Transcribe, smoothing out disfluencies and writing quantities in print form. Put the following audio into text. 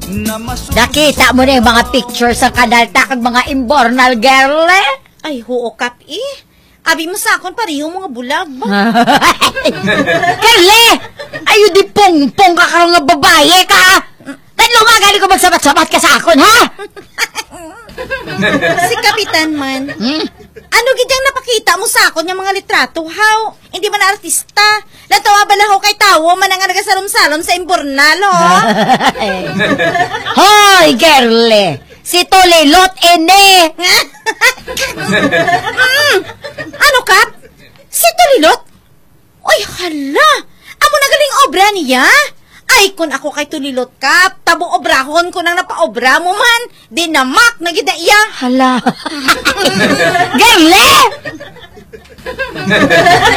Nakita mo na yung mga pictures sa kanal takag mga imbornal girl eh? Ay, huo kap Abi mo sa akon pareho mga bulag ba? Kali! Ayo di pong-pong ka karong nga babae ka! Dahil lumagali ko magsabat-sabat ka sa akon, ha? Si Kapitan man. Ano gidyang napakita mo sa akon yung mga litrato, how? Hindi man na artista. Natawa bala ko kay tawo man nga nagasalom-salom sa imbornal, ho? Hoy, girl! Si Tolilot ene! Ano, Kap? Si Tulilot? Ay, hala! Amo nagaling obra niya? Ay, kung ako kay Tulilot, Kap, tabong obrahon ko nang napaobra mo man. Dinamak na gida iya. Hala! Girl!